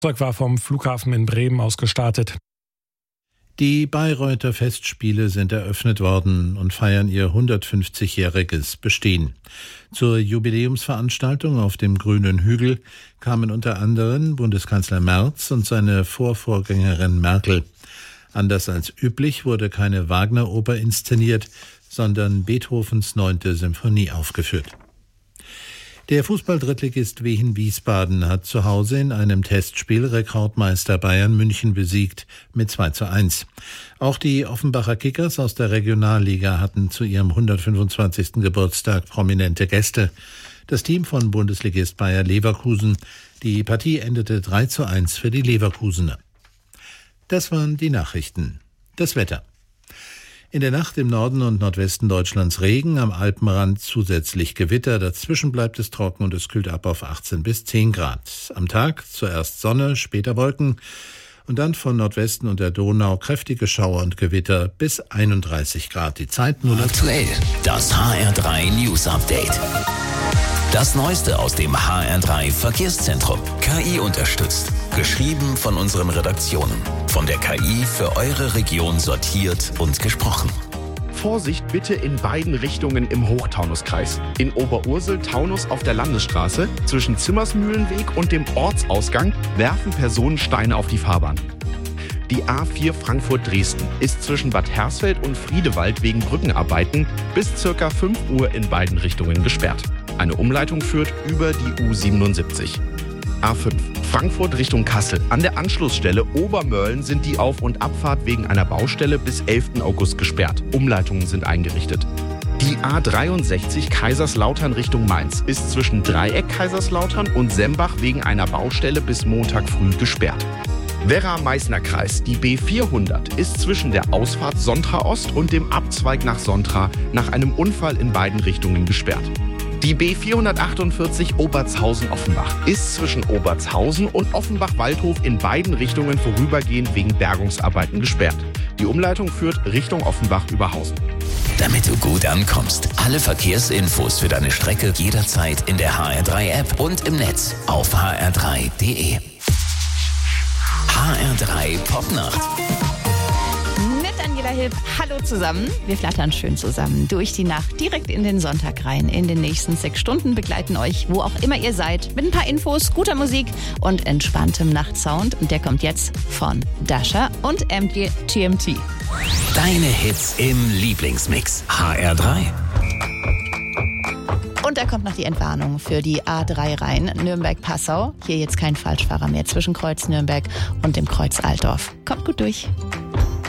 Das Flugzeug war vom Flughafen in Bremen aus gestartet. Die Bayreuther Festspiele sind eröffnet worden und feiern ihr 150-jähriges Bestehen. Zur Jubiläumsveranstaltung auf dem Grünen Hügel kamen unter anderem Bundeskanzler Merz und seine Vorvorgängerin Merkel. Anders als üblich wurde keine Wagner-Oper inszeniert, sondern Beethovens 9. Symphonie aufgeführt. Der Fußball-Drittligist Wien-Wiesbaden hat zu Hause in einem Testspiel Rekordmeister Bayern München besiegt mit 2:1. Auch die Offenbacher Kickers aus der Regionalliga hatten zu ihrem 125. Geburtstag prominente Gäste. Das Team von Bundesligist Bayer Leverkusen. Die Partie endete 3:1 für die Leverkusener. Das waren die Nachrichten. Das Wetter. In der Nacht im Norden und Nordwesten Deutschlands Regen, am Alpenrand zusätzlich Gewitter. Dazwischen bleibt es trocken und es kühlt ab auf 18 bis 10 Grad. Am Tag zuerst Sonne, später Wolken und dann von Nordwesten und der Donau kräftige Schauer und Gewitter bis 31 Grad. Die Zeit nun aktuell. Das HR3 News Update. Das Neueste aus dem HR3 Verkehrszentrum. KI unterstützt. Geschrieben von unseren Redaktionen. Von der KI für eure Region sortiert und gesprochen. Vorsicht bitte in beiden Richtungen im Hochtaunuskreis. In Oberursel-Taunus auf der Landesstraße zwischen Zimmersmühlenweg und dem Ortsausgang werfen Personen Steine auf die Fahrbahn. Die A4 Frankfurt-Dresden ist zwischen Bad Hersfeld und Friedewald wegen Brückenarbeiten bis ca. 5 Uhr in beiden Richtungen gesperrt. Eine Umleitung führt über die U77. A5 Frankfurt Richtung Kassel. An der Anschlussstelle Obermörlen sind die Auf- und Abfahrt wegen einer Baustelle bis 11. August gesperrt. Umleitungen sind eingerichtet. Die A63 Kaiserslautern Richtung Mainz ist zwischen Dreieck Kaiserslautern und Sembach wegen einer Baustelle bis Montag früh gesperrt. Werra-Meißner-Kreis. Die B400 ist zwischen der Ausfahrt Sontra Ost und dem Abzweig nach Sontra nach einem Unfall in beiden Richtungen gesperrt. Die B448 Obertshausen-Offenbach ist zwischen Obertshausen und Offenbach-Waldhof in beiden Richtungen vorübergehend wegen Bergungsarbeiten gesperrt. Die Umleitung führt Richtung Offenbach-Überhausen. Damit du gut ankommst, alle Verkehrsinfos für deine Strecke jederzeit in der HR3-App und im Netz auf hr3.de. HR3 Popnacht. Angela Hilb, hallo zusammen. Wir flattern schön zusammen durch die Nacht, direkt in den Sonntag rein. In den nächsten 6 Stunden begleiten euch, wo auch immer ihr seid, mit ein paar Infos, guter Musik und entspanntem Nachtsound. Und der kommt jetzt von Dasha und TMT. Deine Hits im Lieblingsmix. HR3. Und da kommt noch die Entwarnung für die A3 rein, Nürnberg-Passau. Hier jetzt kein Falschfahrer mehr zwischen Kreuz Nürnberg und dem Kreuz Altdorf. Kommt gut durch.